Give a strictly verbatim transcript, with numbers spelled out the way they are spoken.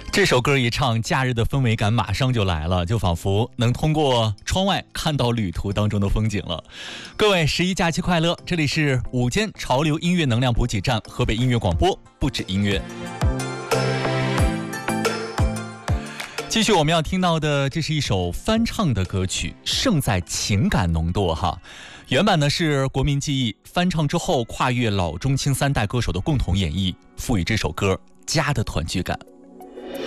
这首歌一唱，假日的氛围感马上就来了，就仿佛能通过窗外看到旅途当中的风景了。各位十一假期快乐，这里是午间潮流音乐能量补给站，河北音乐广播，不止音乐。继续我们要听到的，这是一首翻唱的歌曲，胜在情感浓度哈。原版呢是国民记忆，翻唱之后跨越老中青三代歌手的共同演绎，赋予这首歌家的团聚感。